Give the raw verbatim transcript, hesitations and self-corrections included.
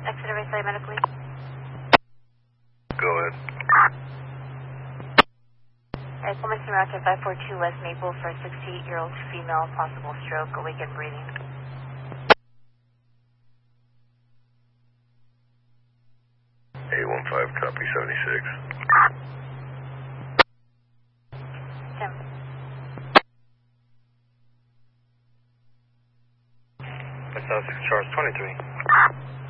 Exit Array Site Medically. Go ahead. Alright, Pullman Route five four two West Maple for a sixty-eight-year-old female, possible stroke, awakened breathing. eight one five, copy seventy-six. Tim. South six Charles twenty-three.